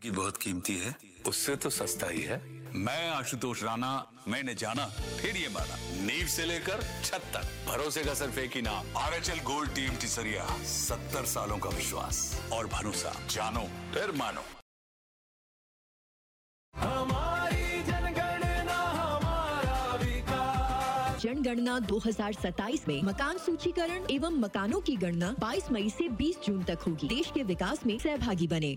की बहुत कीमती है, उससे तो सस्ता ही है। मैं आशुतोष राणा, मैंने जाना फिर ये माना, नींव से लेकर छत तक भरोसे का सिर्फ एक ही नाम, आरएचएल गोल्ड टीएमटी सरिया। 70 सालों का विश्वास और भरोसा, जानो फिर मानो। हमारी जनगणना हमारा विकास। जनगणना 2027 में मकान सूचीकरण एवं मकानों की गणना 22 मई से 20 जून तक होगी। देश के विकास में सहभागी बने।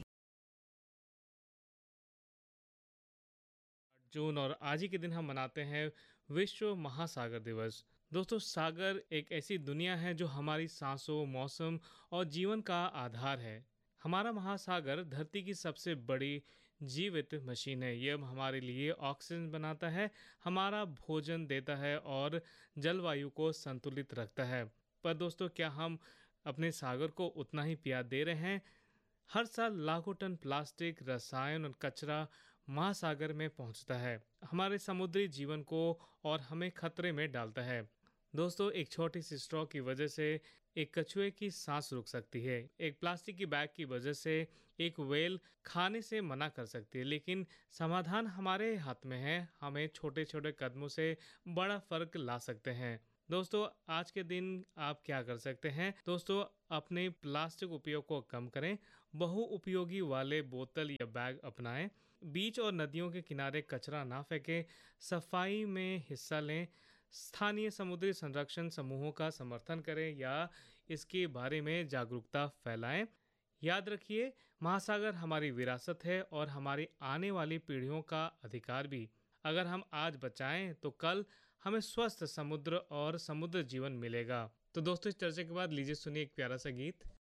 जून और आज ही के दिन हम मनाते हैं विश्व महासागर दिवस। दोस्तों, सागर एक ऐसी दुनिया है जो हमारी सांसों, मौसम और जीवन का आधार है। हमारा महासागर धरती की सबसे बड़ी जीवित मशीन है। यह हमारे लिए ऑक्सीजन बनाता है, हमारा भोजन देता है और जलवायु को संतुलित रखता है। पर दोस्तों, क्या हम अपने सागर को उतना ही प्यार दे रहे हैं? हर साल लाखों टन प्लास्टिक, रसायन और कचरा महासागर में पहुंचता है, हमारे समुद्री जीवन को और हमें खतरे में डालता है। दोस्तों, एक छोटी सी स्ट्रॉ की वजह से एक कछुए की सांस रुक सकती है, एक प्लास्टिक की बैग की वजह से एक व्हेल खाने से मना कर सकती है, लेकिन समाधान हमारे हाथ में है। हमें छोटे छोटे कदमों से बड़ा फर्क ला सकते हैं। दोस्तों, आज के दिन आप क्या कर सकते हैं? दोस्तों, अपने प्लास्टिक उपयोग को कम करें, बहु उपयोगी वाले बोतल या बैग अपनाएं, बीच और नदियों के किनारे कचरा ना फेंकें, सफाई में हिस्सा लें, स्थानीय समुद्री संरक्षण समूहों का समर्थन करें या इसके बारे में जागरूकता फैलाएं। याद रखिए, महासागर हमारी विरासत है और हमारी आने वाली पीढ़ियों का अधिकार भी। अगर हम आज बचाएं तो कल हमें स्वस्थ समुद्र और समुद्र जीवन मिलेगा। तो दोस्तों, इस चर्चा के बाद लीजिए सुनिए एक प्यारा सा गीत।